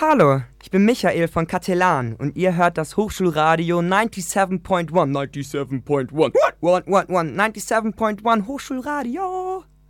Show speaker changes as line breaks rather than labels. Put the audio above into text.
Hallo, ich bin Michael von Katelan und ihr hört das Hochschulradio 97.1. 97.1 Hochschulradio.